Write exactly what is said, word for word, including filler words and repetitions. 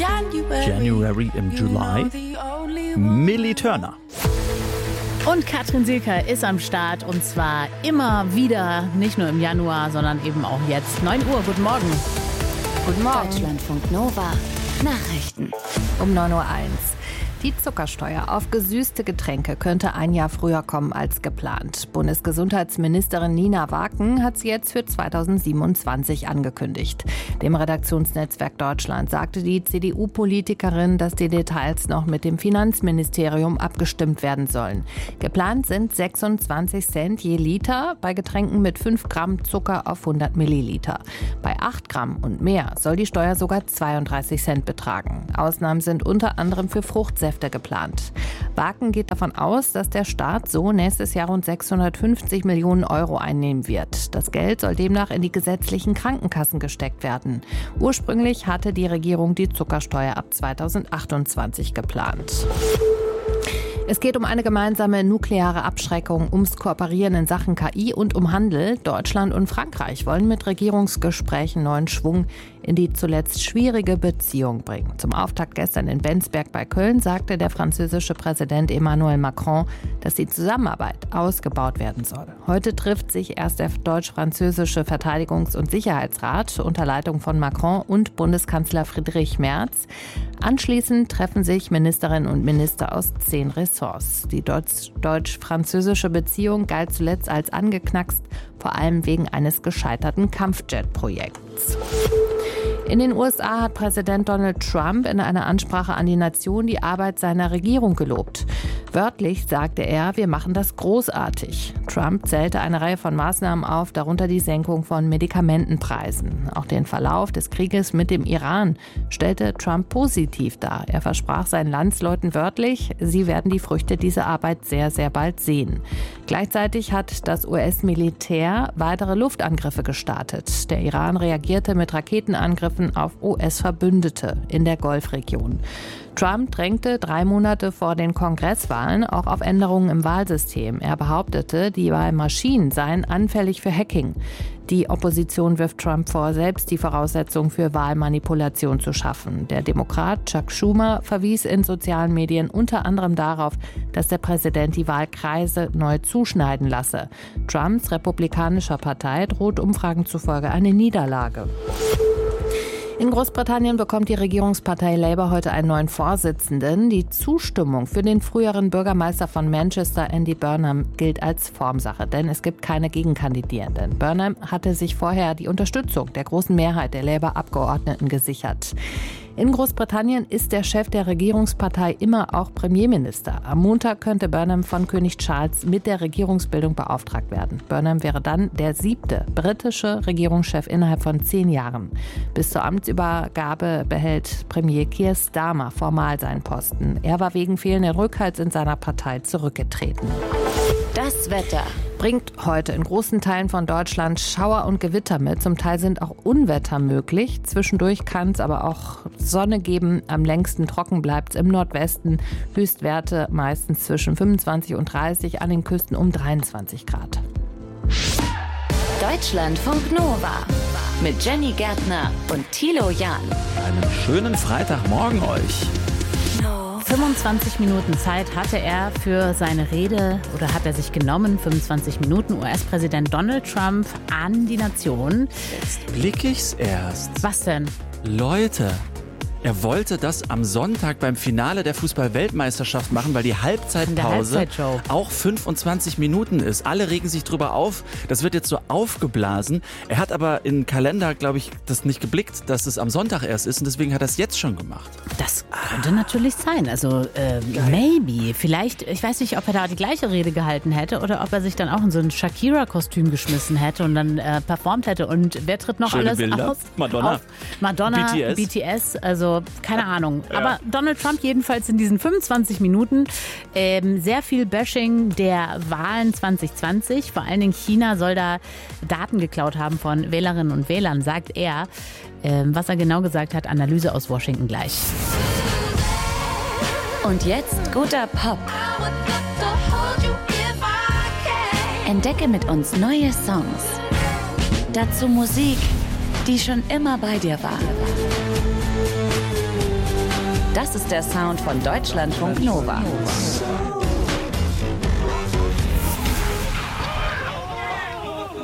January im July. Millie Turner. Und Katrin Silker ist am Start und zwar immer wieder, nicht nur im Januar, sondern eben auch jetzt. neun Uhr, guten Morgen. Guten Morgen. Deutschlandfunk Nova. Nachrichten. Um neun Uhr eins. Die Zuckersteuer auf gesüßte Getränke könnte ein Jahr früher kommen als geplant. Bundesgesundheitsministerin Nina Waken hat sie jetzt für zweitausendsiebenundzwanzig angekündigt. Dem Redaktionsnetzwerk Deutschland sagte die C D U-Politikerin, dass die Details noch mit dem Finanzministerium abgestimmt werden sollen. Geplant sind sechsundzwanzig Cent je Liter bei Getränken mit fünf Gramm Zucker auf hundert Milliliter. Bei acht Gramm und mehr soll die Steuer sogar zweiunddreißig Cent betragen. Ausnahmen sind unter anderem für Fruchtsäfte geplant. Waken geht davon aus, dass der Staat so nächstes Jahr rund sechshundertfünfzig Millionen Euro einnehmen wird. Das Geld soll demnach in die gesetzlichen Krankenkassen gesteckt werden. Ursprünglich hatte die Regierung die Zuckersteuer ab zweitausendachtundzwanzig geplant. Es geht um eine gemeinsame nukleare Abschreckung, ums Kooperieren in Sachen K I und um Handel. Deutschland und Frankreich wollen mit Regierungsgesprächen neuen Schwung in die zuletzt schwierige Beziehung bringen. Zum Auftakt gestern in Bensberg bei Köln sagte der französische Präsident Emmanuel Macron, dass die Zusammenarbeit ausgebaut werden soll. Heute trifft sich erst der deutsch-französische Verteidigungs- und Sicherheitsrat unter Leitung von Macron und Bundeskanzler Friedrich Merz. Anschließend treffen sich Ministerinnen und Minister aus zehn Ressorts. Die deutsch-französische Beziehung galt zuletzt als angeknackst, vor allem wegen eines gescheiterten Kampfjet-Projekts. In den U S A hat Präsident Donald Trump in einer Ansprache an die Nation die Arbeit seiner Regierung gelobt. Wörtlich sagte er, wir machen das großartig. Trump zählte eine Reihe von Maßnahmen auf, darunter die Senkung von Medikamentenpreisen. Auch den Verlauf des Krieges mit dem Iran stellte Trump positiv dar. Er versprach seinen Landsleuten wörtlich, sie werden die Früchte dieser Arbeit sehr, sehr bald sehen. Gleichzeitig hat das U S-Militär weitere Luftangriffe gestartet. Der Iran reagierte mit Raketenangriffen auf U S-Verbündete in der Golfregion. Trump drängte drei Monate vor den Kongresswahlen auch auf Änderungen im Wahlsystem. Er behauptete, die Wahlmaschinen seien anfällig für Hacking. Die Opposition wirft Trump vor, selbst die Voraussetzungen für Wahlmanipulation zu schaffen. Der Demokrat Chuck Schumer verwies in sozialen Medien unter anderem darauf, dass der Präsident die Wahlkreise neu zuschneiden lasse. Trumps republikanischer Partei droht Umfragen zufolge eine Niederlage. In Großbritannien bekommt die Regierungspartei Labour heute einen neuen Vorsitzenden. Die Zustimmung für den früheren Bürgermeister von Manchester, Andy Burnham, gilt als Formsache, denn es gibt keine Gegenkandidierenden. Burnham hatte sich vorher die Unterstützung der großen Mehrheit der Labour-Abgeordneten gesichert. In Großbritannien ist der Chef der Regierungspartei immer auch Premierminister. Am Montag könnte Burnham von König Charles mit der Regierungsbildung beauftragt werden. Burnham wäre dann der siebte britische Regierungschef innerhalb von zehn Jahren. Bis zur Amtsübergabe behält Premier Keir Starmer formal seinen Posten. Er war wegen fehlenden Rückhalts in seiner Partei zurückgetreten. Das Wetter bringt heute in großen Teilen von Deutschland Schauer und Gewitter mit. Zum Teil sind auch Unwetter möglich. Zwischendurch kann es aber auch Sonne geben. Am längsten trocken bleibt es im Nordwesten. Höchstwerte meistens zwischen fünfundzwanzig und dreißig, an den Küsten um dreiundzwanzig Grad. Deutschlandfunk Nova mit Jenny Gärtner und Thilo Jahn. Einen schönen Freitagmorgen euch. fünfundzwanzig Minuten Zeit hatte er für seine Rede oder hat er sich genommen. fünfundzwanzig Minuten U S-Präsident Donald Trump an die Nation. Jetzt blick ich's erst. Was denn? Leute, er wollte das am Sonntag beim Finale der Fußball-Weltmeisterschaft machen, weil die Halbzeitpause Halbzeitshow auch fünfundzwanzig Minuten ist. Alle regen sich drüber auf. Das wird jetzt so aufgeblasen. Er hat aber im Kalender, glaube ich, das nicht geblickt, dass es am Sonntag erst ist. Und deswegen hat er es jetzt schon gemacht. Das könnte natürlich sein. Also, äh, maybe. Vielleicht, ich weiß nicht, ob er da die gleiche Rede gehalten hätte oder ob er sich dann auch in so ein Shakira-Kostüm geschmissen hätte und dann äh, performt hätte. Und wer tritt noch Schöne alles Bilder. auf? Madonna. Auf Madonna, B T S. B T S, also keine Ahnung. Ja. Aber Donald Trump jedenfalls in diesen fünfundzwanzig Minuten ähm, sehr viel Bashing der Wahlen zwanzig zwanzig. Vor allen Dingen China soll da Daten geklaut haben von Wählerinnen und Wählern, sagt er. Ähm, was er genau gesagt hat, Analyse aus Washington gleich. Und jetzt guter Pop. Entdecke mit uns neue Songs. Dazu Musik, die schon immer bei dir war. Das ist der Sound von Deutschlandfunk Nova.